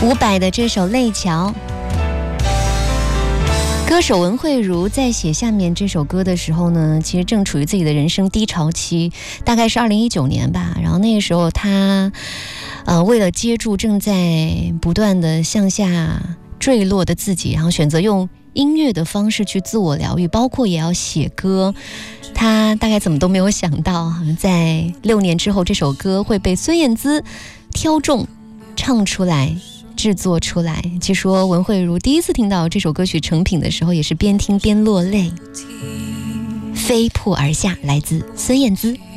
伍佰的这首《泪桥》，歌手文慧如在写下面这首歌的时候呢，其实正处于自己的人生低潮期，大概是2019年吧。然后那个时候他为了接住正在不断的向下坠落的自己，然后选择用音乐的方式去自我疗愈，包括也要写歌。他大概怎么都没有想到，在6年之后这首歌会被孙燕姿挑中唱出来制作出来。据说文慧如第一次听到这首歌曲成品的时候，也是边听边落泪。飞瀑而下，来自孙燕姿。